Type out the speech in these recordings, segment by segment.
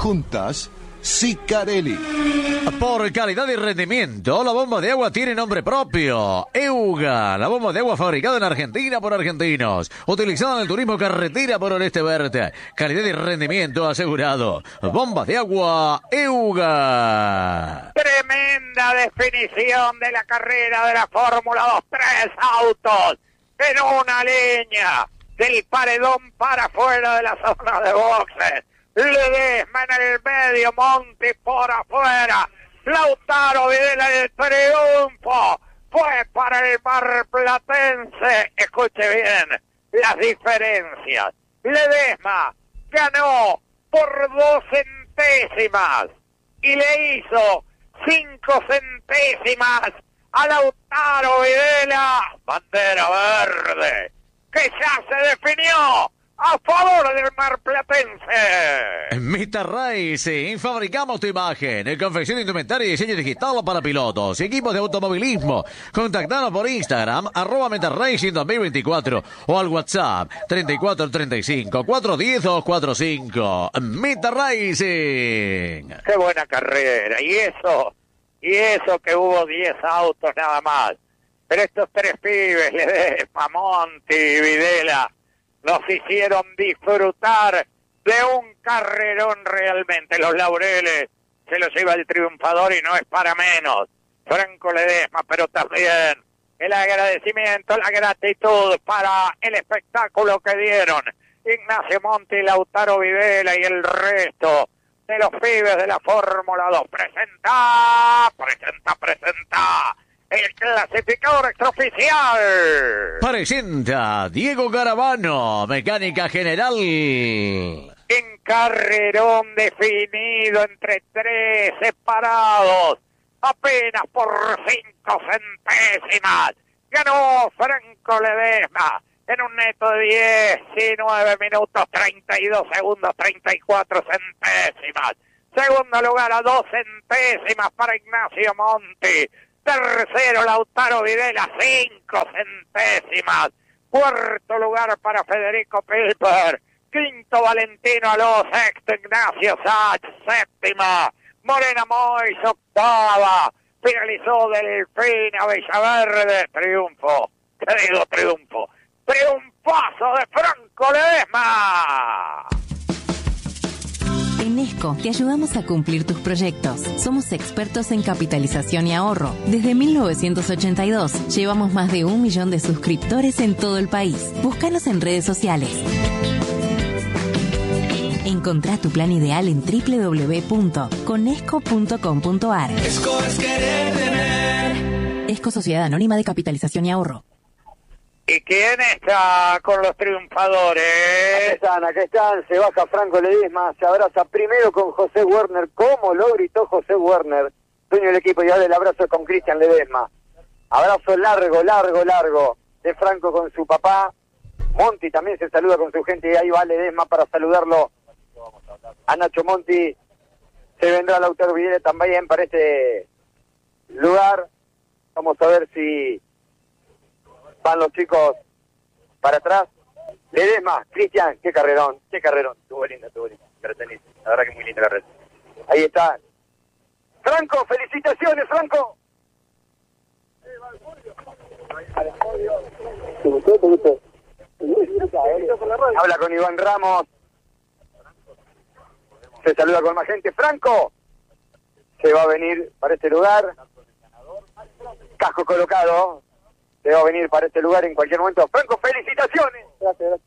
juntas, Sicarelli. Por calidad y rendimiento, la bomba de agua tiene nombre propio. EUGA, la bomba de agua fabricada en Argentina por argentinos, utilizada en el turismo carretera por Oeste Verde. Calidad y rendimiento asegurado. Bomba de agua EUGA. Tremenda definición de la carrera de la Fórmula 2. 3 autos en una línea del paredón para afuera de la zona de boxes. Ledesma en el medio, Monti por afuera. Lautaro Videla, el triunfo fue para el marplatense. Escuche bien las diferencias. Ledesma ganó por 2 centésimas y le hizo 5 centésimas a Lautaro Videla. Bandera verde que ya se definió a favor del marplatense. Mita Racing, fabricamos tu imagen. Confección de indumentaria y diseño digital para pilotos y equipos de automovilismo. Contactanos por Instagram, @Mita Racing 2024 o al WhatsApp 3435 410 245. Mita Racing. Qué buena carrera. Y eso que hubo 10 autos nada más. Pero estos 3 pibes, Ledesma, Monti y Videla, nos hicieron disfrutar de un carrerón realmente. Los laureles se los lleva el triunfador y no es para menos. Franco Ledesma, pero también el agradecimiento, la gratitud para el espectáculo que dieron Ignacio Monti, Lautaro Videla y el resto de los pibes de la Fórmula 2. Presenta el clasificador extraoficial. Presenta Diego Garavano, mecánica general. En carrerón definido entre 3 separados, apenas por 5 centésimas, ganó Franco Ledesma en un neto de 19 minutos, 32 segundos, 34 centésimas. Segundo lugar a 2 centésimas para Ignacio Monti. Tercero, Lautaro Videla, 5 centésimas. Cuarto lugar para Federico Pilper. Quinto, Valentino Aló. Sexto, Ignacio Sach. Séptima, Morena Mois. Octava, finalizó Delfina Villaverde. Triunfo. ¿Qué digo triunfo? Triunfazo de Franco Ledesma. En Esco te ayudamos a cumplir tus proyectos. Somos expertos en capitalización y ahorro. Desde 1982 llevamos más de 1 millón de suscriptores en todo el país. Búscanos en redes sociales. Encontrá tu plan ideal en www.conesco.com.ar. Esco es querer tener. Esco, Sociedad Anónima de Capitalización y Ahorro. ¿Y quién está con los triunfadores? Acá están, se baja Franco Ledesma, se abraza primero con José Werner, como lo gritó José Werner, dueño del equipo, y ahora el abrazo con Cristian Ledesma. Abrazo largo de Franco con su papá. Monti también se saluda con su gente y ahí va Ledesma para saludarlo a Nacho Monti. Se vendrá Lautaro Videla también para este lugar. Vamos a ver si van los chicos para atrás. Ledesma, Cristian, qué carrerón. Estuvo lindo. Entretenido. La verdad que muy linda carrera. Ahí está. Franco, felicitaciones, Franco. Habla con Iván Ramos. Se saluda con más gente. Franco se va a venir para este lugar. Casco colocado. Se va a venir para este lugar en cualquier momento. Franco, felicitaciones. Gracias.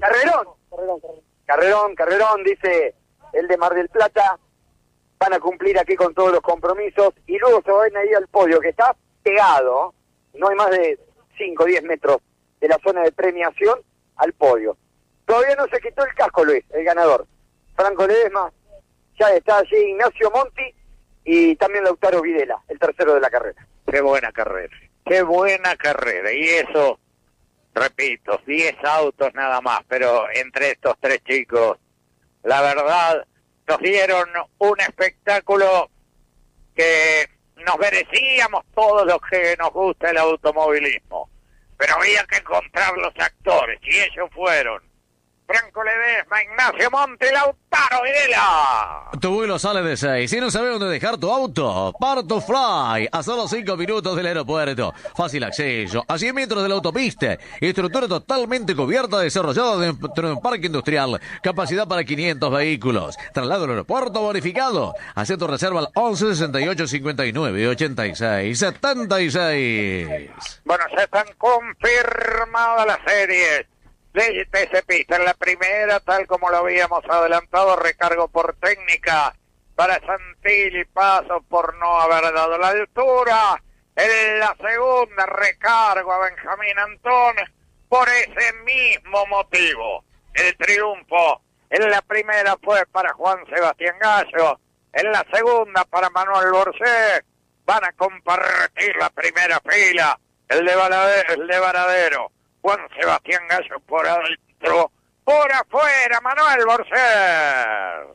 Carrerón, dice el de Mar del Plata. Van a cumplir aquí con todos los compromisos y luego se van a ir al podio, que está pegado. No hay más de 5 o 10 metros de la zona de premiación al podio. Todavía no se quitó el casco, Luis, el ganador. Franco Ledesma, ya está allí Ignacio Monti y también Lautaro Videla, el tercero de la carrera. Qué buena carrera. Y eso, repito, 10 autos nada más, pero entre estos 3 chicos, la verdad, nos dieron un espectáculo que nos merecíamos todos los que nos gusta el automovilismo. Pero había que encontrar los actores, y ellos fueron Franco Ledesma, Ignacio Monti, Lautaro Videla. Tu vuelo sale de 6. Si no sabes dónde dejar tu auto, Part2Fly, a solo 5 minutos del aeropuerto. Fácil acceso, a 100 metros de la autopista. Estructura totalmente cubierta, desarrollada dentro de un parque industrial. Capacidad para 500 vehículos. Traslado al aeropuerto bonificado. Haz tu reserva al 11 68 59 86 76. Bueno, ya están confirmadas las series de TC Pista. En la primera, tal como lo habíamos adelantado, recargo por técnica para Santilli, paso por no haber dado la altura. En la segunda, recargo a Benjamín Antón por ese mismo motivo. El triunfo en la primera fue para Juan Sebastián Gallo, en la segunda para Manuel Borcé. Van a compartir la primera fila el de Varadero. Juan Sebastián Gallo por adentro, por afuera, Manuel Borcé.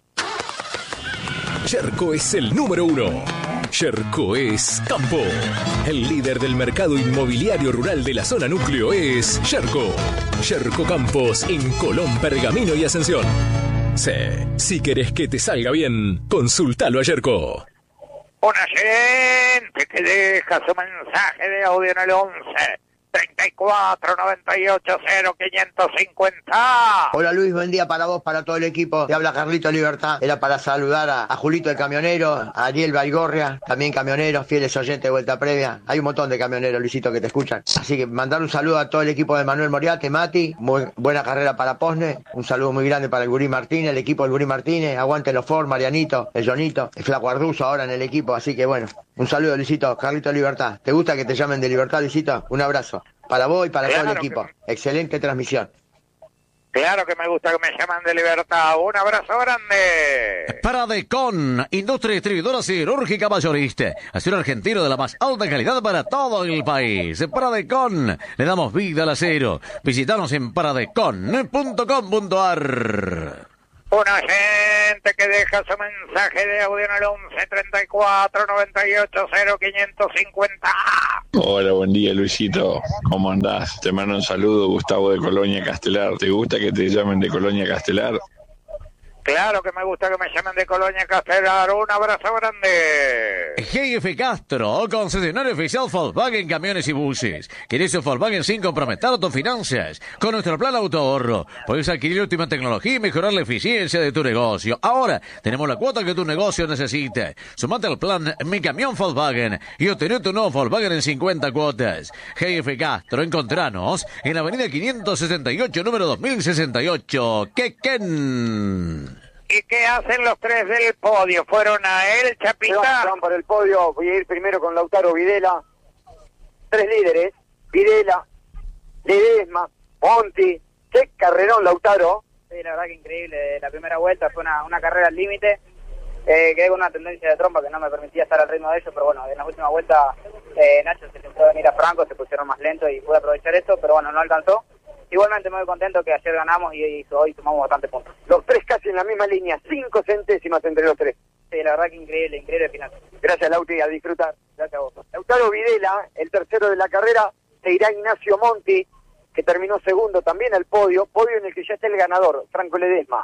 Yerko es el número 1. Yerko es Campo. El líder del mercado inmobiliario rural de la zona núcleo es Yerko. Yerko Campos en Colón, Pergamino y Ascensión. Sí, si querés que te salga bien, consultalo a Yerko. Una gente que deja su mensaje de audio en el 11 34 98 0 550. Hola Luis, buen día para vos, para todo el equipo. Te habla Carlito Libertad. Era para saludar a Julito el camionero, a Ariel Baigorria, también camioneros, fieles oyentes de Vuelta Previa. Hay un montón de camioneros, Luisito, que te escuchan. Así que mandar un saludo a todo el equipo de Manuel Moriate, Mati. Buena carrera para Posne. Un saludo muy grande para el Gurí Martínez, el equipo del Gurí Martínez. Aguante los Ford, Marianito, el Jonito, el Flaco Arduzo ahora en el equipo. Así que bueno, un saludo, Luisito. Carlito Libertad. ¿Te gusta que te llamen de Libertad, Luisito? Un abrazo. Para vos y para todo el equipo. Excelente transmisión. Claro que me gusta que me llaman de Libertad. Un abrazo grande. Paradecon, industria distribuidora siderúrgica mayorista. Acero argentino de la más alta calidad para todo el país. Paradecon, le damos vida al acero. Visítanos en paradecon.com.ar. Una gente que deja su mensaje de audio en el 11 34 98 0 550. Hola, buen día Luisito, ¿cómo andás? Te mando un saludo, Gustavo de Colonia Castelar. ¿Te gusta que te llamen de Colonia Castelar? Claro que me gusta que me llamen de Colonia Castelar. Un abrazo grande. GF Castro, concesionario oficial Volkswagen Camiones y Buses. ¿Querés un Volkswagen sin comprometer tus finanzas? Con nuestro plan autoahorro puedes adquirir última tecnología y mejorar la eficiencia de tu negocio. Ahora tenemos la cuota que tu negocio necesite. Sumate al plan Mi Camión Volkswagen y obtener tu nuevo Volkswagen en 50 cuotas. GF Castro, encontranos en la avenida 568, número 2068, Quequén. ¿Y qué hacen los tres del podio? ¿Fueron a él, Chapita? Van por el podio. Voy a ir primero con Lautaro Videla. Tres líderes. Videla, Ledesma, Monti. Qué carrerón, Lautaro. Sí, la verdad que increíble. La primera vuelta fue una carrera al límite. Quedé con una tendencia de trompa que no me permitía estar al ritmo de ellos, pero bueno, en la última vuelta Nacho se intentó venir a Franco, se pusieron más lentos y pude aprovechar esto, pero bueno, no alcanzó. Igualmente muy contento que ayer ganamos y hoy sumamos bastantes puntos. Los tres casi en la misma línea, 5 centésimas entre los tres. Sí, la verdad que increíble final. Gracias, Lauti, a disfrutar. Gracias a vos. Lautaro Videla, el tercero de la carrera, se irá Ignacio Monti, que terminó segundo también al podio en el que ya está el ganador, Franco Ledesma.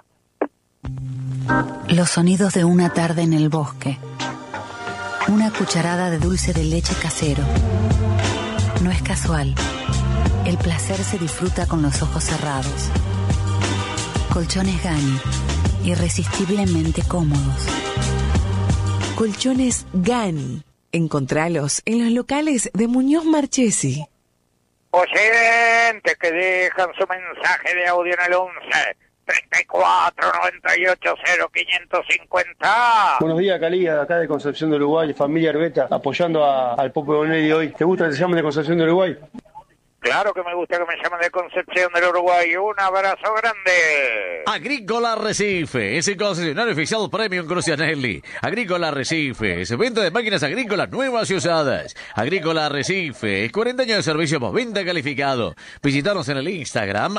Los sonidos de una tarde en el bosque. Una cucharada de dulce de leche casero. No es casual. El placer se disfruta con los ojos cerrados. Colchones Gani, irresistiblemente cómodos. Colchones Gani. Encontralos en los locales de Muñoz Marchesi. Oyentes que dejan su mensaje de audio en el 11 34 98 0 550. Buenos días, Cali, acá de Concepción de Uruguay, familia Herbeta, apoyando al Popo Bonelli hoy. ¿Te gusta que se llamen de Concepción de Uruguay? Claro que me gusta que me llamen de Concepción del Uruguay. Un abrazo grande. Agrícola Arrecife, es el concesionario oficial Premium Crucianelli. Agrícola Arrecife, es venta de máquinas agrícolas nuevas y usadas. Agrícola Arrecife, 40 años de servicio postventa calificado. Visítanos en el Instagram,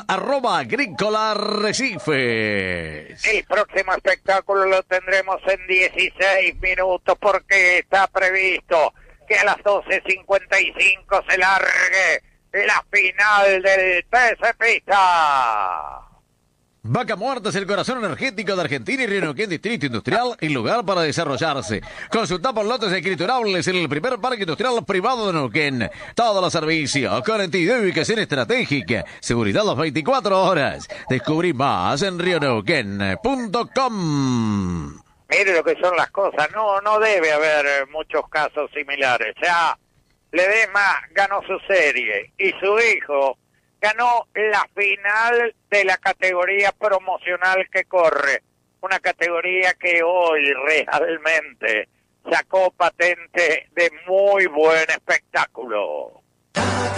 @agrícola-arrecife. El próximo espectáculo lo tendremos en 16 minutos porque está previsto que a las 12:55 se largue la final del TC Pista. Vaca Muerta es el corazón energético de Argentina y Río Neuquén Distrito Industrial y lugar para desarrollarse. Consulta por lotes escriturables en el primer parque industrial privado de Neuquén. Todos los servicios, con entidad de ubicación estratégica, seguridad las 24 horas. Descubrí más en rioneuquén.com. Mire lo que son las cosas, no debe haber muchos casos similares. Ya Ledesma ganó su serie y su hijo ganó la final de la categoría promocional que corre. Una categoría que hoy realmente sacó patente de muy buen espectáculo.